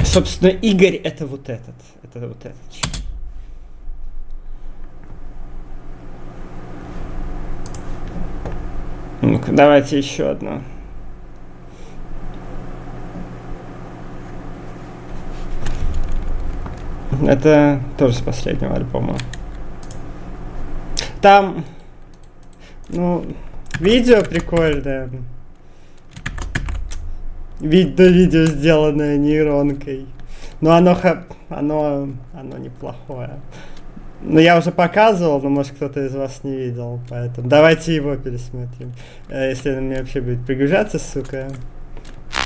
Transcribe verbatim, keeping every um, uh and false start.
Собственно, Игорь это вот этот. Это вот этот. Ну-ка, давайте еще одно. Это тоже с последнего альбома. Там, ну, видео прикольное. Видно видео, сделанное нейронкой. Но оно, оно, оно неплохое. Но я уже показывал, но может кто-то из вас не видел. Поэтому давайте его пересмотрим. Если на меня вообще будет пригружаться, сука.